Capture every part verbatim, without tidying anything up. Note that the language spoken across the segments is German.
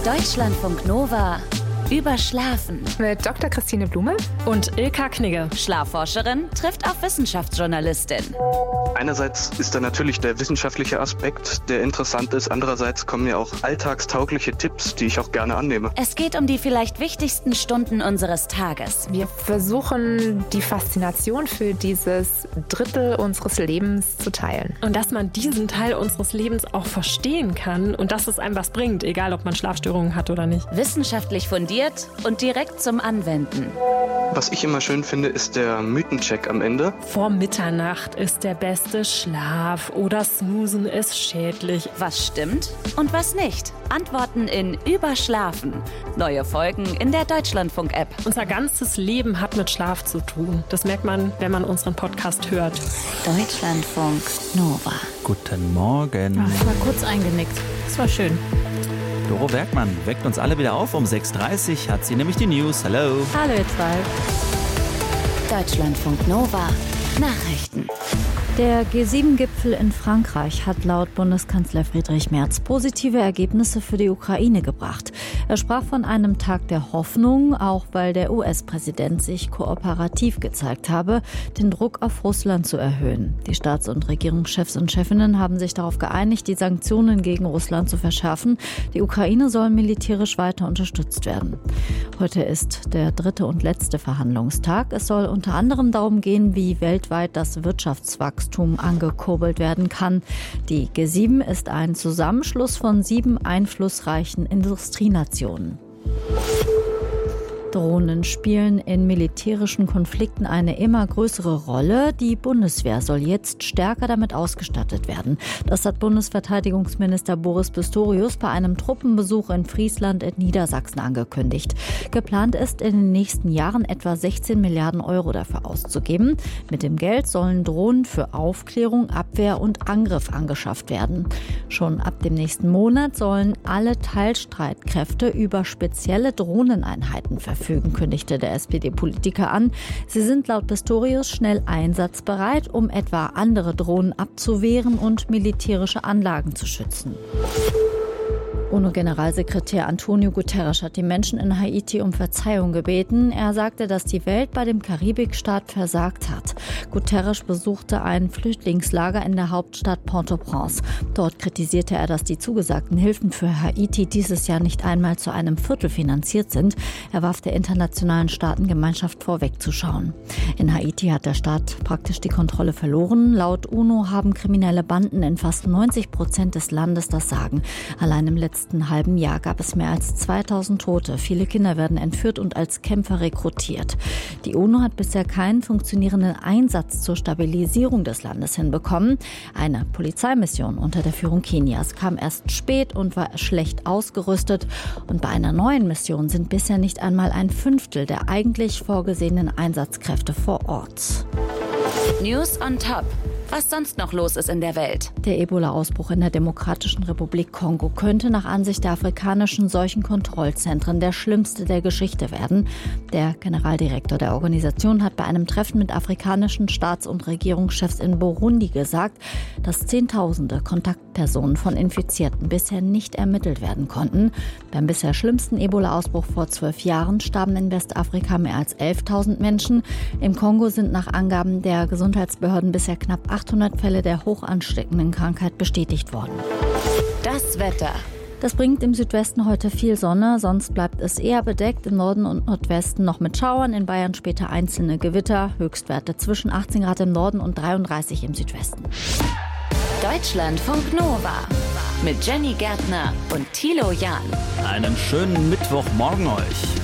Deutschlandfunk Nova über Schlafen. Mit Doktor Christine Blume und Ilka Knigge. Schlafforscherin trifft auf Wissenschaftsjournalistin. Einerseits ist da natürlich der wissenschaftliche Aspekt, der interessant ist. Andererseits kommen ja auch alltagstaugliche Tipps, die ich auch gerne annehme. Es geht um die vielleicht wichtigsten Stunden unseres Tages. Wir versuchen, die Faszination für dieses Drittel unseres Lebens zu teilen. Und dass man diesen Teil unseres Lebens auch verstehen kann und dass es einem was bringt, egal ob man Schlafstörungen hat oder nicht. Wissenschaftlich fundiert und direkt zum Anwenden. Was ich immer schön finde, ist der Mythencheck am Ende. Vor Mitternacht ist der beste Schlaf oder Snoozen ist schädlich. Was stimmt und was nicht? Antworten in Überschlafen. Neue Folgen in der Deutschlandfunk-App. Unser ganzes Leben hat mit Schlaf zu tun. Das merkt man, wenn man unseren Podcast hört. Deutschlandfunk Nova. Guten Morgen. Ach, ich war kurz eingenickt. Das war schön. Doro Bergmann weckt uns alle wieder auf. Um sechs Uhr dreißig hat sie nämlich die News. Hallo. Hallo ihr zwei. Deutschlandfunk Nova. Nachrichten. Der G sieben Gipfel in Frankreich hat laut Bundeskanzler Friedrich Merz positive Ergebnisse für die Ukraine gebracht. Er sprach von einem Tag der Hoffnung, auch weil der U S-Präsident sich kooperativ gezeigt habe, den Druck auf Russland zu erhöhen. Die Staats- und Regierungschefs und Chefinnen haben sich darauf geeinigt, die Sanktionen gegen Russland zu verschärfen. Die Ukraine soll militärisch weiter unterstützt werden. Heute ist der dritte und letzte Verhandlungstag. Es soll unter anderem darum gehen, wie weltweit das Wirtschaftswachstum angekurbelt werden kann. Die G sieben ist ein Zusammenschluss von sieben einflussreichen Industrienationen. Drohnen spielen in militärischen Konflikten eine immer größere Rolle. Die Bundeswehr soll jetzt stärker damit ausgestattet werden. Das hat Bundesverteidigungsminister Boris Pistorius bei einem Truppenbesuch in Friesland in Niedersachsen angekündigt. Geplant ist, in den nächsten Jahren etwa sechzehn Milliarden Euro dafür auszugeben. Mit dem Geld sollen Drohnen für Aufklärung, Abwehr und Angriff angeschafft werden. Schon ab dem nächsten Monat sollen alle Teilstreitkräfte über spezielle Drohneneinheiten verfügen. Verfügen, kündigte der S P D-Politiker an. Sie sind laut Pistorius schnell einsatzbereit, um etwa andere Drohnen abzuwehren und militärische Anlagen zu schützen. UNO-Generalsekretär Antonio Guterres hat die Menschen in Haiti um Verzeihung gebeten. Er sagte, dass die Welt bei dem Karibikstaat versagt hat. Guterres besuchte ein Flüchtlingslager in der Hauptstadt Port-au-Prince. Dort kritisierte er, dass die zugesagten Hilfen für Haiti dieses Jahr nicht einmal zu einem Viertel finanziert sind. Er warf der internationalen Staatengemeinschaft vor, wegzuschauen. In Haiti hat der Staat praktisch die Kontrolle verloren. Laut UNO haben kriminelle Banden in fast neunzig Prozent des Landes das Sagen. Allein im letzten Im halben Jahr gab es mehr als zweitausend Tote. Viele Kinder werden entführt und als Kämpfer rekrutiert. Die UNO hat bisher keinen funktionierenden Einsatz zur Stabilisierung des Landes hinbekommen. Eine Polizeimission unter der Führung Kenias kam erst spät und war schlecht ausgerüstet. Und bei einer neuen Mission sind bisher nicht einmal ein Fünftel der eigentlich vorgesehenen Einsatzkräfte vor Ort. News on top. Was sonst noch los ist in der Welt. Der Ebola-Ausbruch in der Demokratischen Republik Kongo könnte nach Ansicht der afrikanischen Seuchenkontrollzentren der schlimmste der Geschichte werden. Der Generaldirektor der Organisation hat bei einem Treffen mit afrikanischen Staats- und Regierungschefs in Burundi gesagt, dass Zehntausende Kontaktpersonen von Infizierten bisher nicht ermittelt werden konnten. Beim bisher schlimmsten Ebola-Ausbruch vor zwölf Jahren starben in Westafrika mehr als elftausend Menschen. Im Kongo sind nach Angaben der Gesundheitsbehörden bisher knapp achthundert Fälle der hoch ansteckenden Krankheit bestätigt worden. Das Wetter. Das bringt im Südwesten heute viel Sonne, sonst bleibt es eher bedeckt. Im Norden und Nordwesten noch mit Schauern, in Bayern später einzelne Gewitter. Höchstwerte zwischen achtzehn Grad im Norden und dreiunddreißig im Südwesten. Deutschlandfunk Nova mit Jenny Gärtner und Thilo Jahn. Einen schönen Mittwochmorgen euch.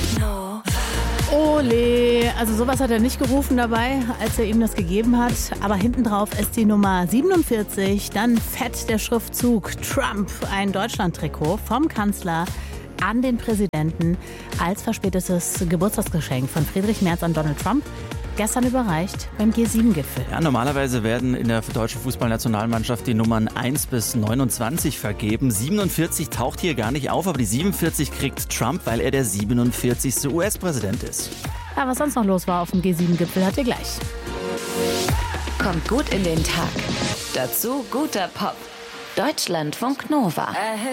Ole, also sowas hat er nicht gerufen dabei, als er ihm das gegeben hat. Aber hinten drauf ist die Nummer siebenundvierzig, dann fett der Schriftzug Trump, ein Deutschland-Trikot vom Kanzler an den Präsidenten als verspätetes Geburtstagsgeschenk von Friedrich Merz an Donald Trump. Gestern überreicht beim G sieben Gipfel. Ja, normalerweise werden in der deutschen Fußballnationalmannschaft die Nummern eins bis neunundzwanzig vergeben. siebenundvierzig taucht hier gar nicht auf, aber die siebenundvierzig kriegt Trump, weil er der siebenundvierzigste U S-Präsident ist. Ja, was sonst noch los war auf dem G sieben Gipfel, hört ihr gleich. Kommt gut in den Tag. Dazu guter Pop. Deutschlandfunk Nova.